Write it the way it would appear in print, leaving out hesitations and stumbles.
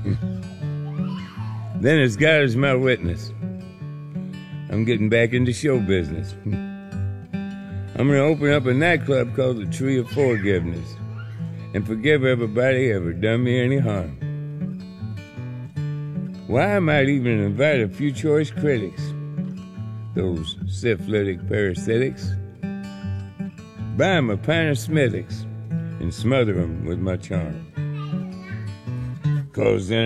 Then as God is my witness, I'm getting back into show business. I'm gonna open up a nightclub called the Tree of Forgiveness and forgive everybody ever done me any harm. Why, I might even invite a few choice critics, those syphilitic parasitics, buy 'em a pint of Smithwick's and smother 'em with my charm. 'Cause then